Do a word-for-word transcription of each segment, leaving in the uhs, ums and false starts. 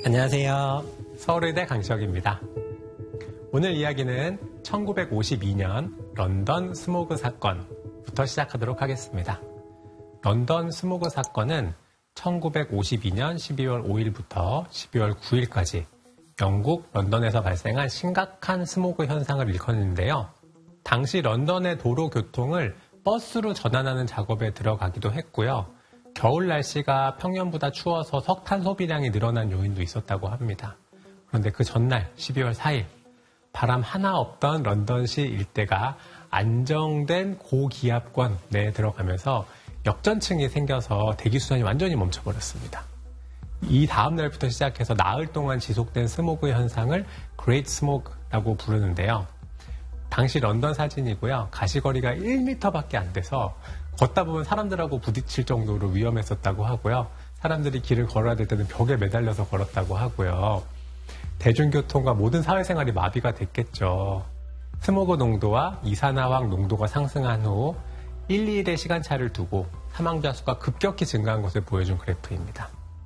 안녕하세요. 서울의대 강시혁입니다. 오늘 이야기는 천구백오십이 년 런던 스모그 사건부터 시작하도록 하겠습니다. 런던 스모그 사건은 천구백오십이 년 십이월 오일부터 십이월 구일까지 영국 런던에서 발생한 심각한 스모그 현상을 일컫는데요. 당시 런던의 도로 교통을 버스로 전환하는 작업에 들어가기도 했고요. 겨울 날씨가 평년보다 추워서 석탄 소비량이 늘어난 요인도 있었다고 합니다. 그런데 그 전날 십이월 사일 바람 하나 없던 런던시 일대가 안정된 고기압권 내에 들어가면서 역전층이 생겨서 대기수단이 완전히 멈춰버렸습니다. 이 다음 날부터 시작해서 나흘 동안 지속된 스모그 현상을 그레이트 스모그라고 부르는데요. 당시 런던 사진이고요. 가시거리가 일 미터밖에 안 돼서 걷다 보면 사람들하고 부딪힐 정도로 위험했었다고 하고요. 사람들이 길을 걸어야 될 때는 벽에 매달려서 걸었다고 하고요. 대중교통과 모든 사회생활이 마비가 됐겠죠. 스모그 농도와 이산화황 농도가 상승한 후 일, 이일의 시간차를 두고 사망자 수가 급격히 증가한 것을 보여준 그래프입니다.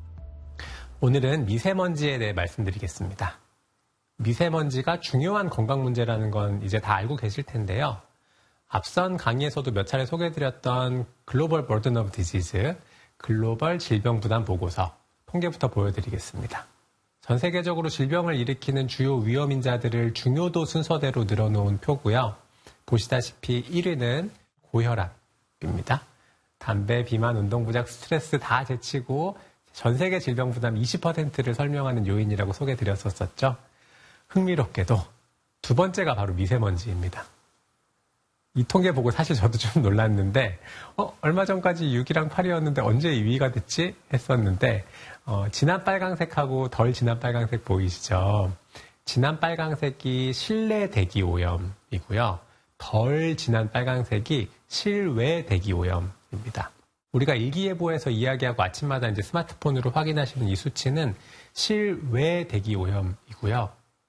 오늘은 미세먼지에 대해 말씀드리겠습니다. 미세먼지가 중요한 건강 문제라는 건 이제 다 알고 계실 텐데요. 앞선 강의에서도 몇 차례 소개해드렸던 글로벌 버든 오브 디지즈, 글로벌 질병 부담 보고서 통계부터 보여드리겠습니다. 전 세계적으로 질병을 일으키는 주요 위험인자들을 중요도 순서대로 늘어놓은 표고요. 보시다시피 일 위는 고혈압입니다. 담배, 비만, 운동부작, 스트레스 다 제치고 전 세계 질병 부담 이십 퍼센트를 설명하는 요인이라고 소개드렸었죠. 흥미롭게도 두 번째가 바로 미세먼지입니다. 이 통계 보고 사실 저도 좀 놀랐는데 어, 얼마 전까지 육이랑 팔이었는데 언제 이 위가 됐지? 했었는데 어, 진한 빨강색하고 덜 진한 빨강색 보이시죠? 진한 빨강색이 실내 대기 오염이고요. 덜 진한 빨강색이 실외 대기 오염입니다. 우리가 일기예보에서 이야기하고 아침마다 이제 스마트폰으로 확인하시는 이 수치는 실외 대기 오염이고요.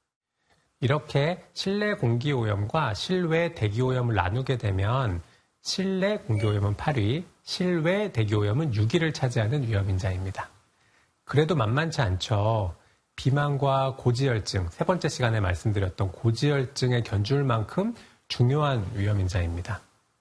이렇게 실내 공기 오염과 실외 대기 오염을 나누게 되면 실내 공기 오염은 팔 위, 실외 대기 오염은 육 위를 차지하는 위험인자입니다. 그래도 만만치 않죠. 비만과 고지혈증, 세 번째 시간에 말씀드렸던 고지혈증에 견줄 만큼 중요한 위험인자입니다.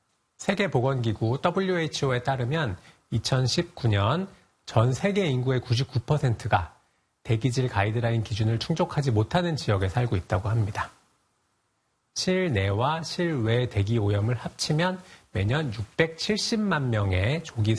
세계보건기구 더블유에이치오에 따르면 이천십구 년 전 세계 인구의 구십구 퍼센트가 대기질 가이드라인 기준을 충족하지 못하는 지역에 살고 있다고 합니다. 실내와 실외 대기 오염을 합치면 매년 육백칠십만 명의 조기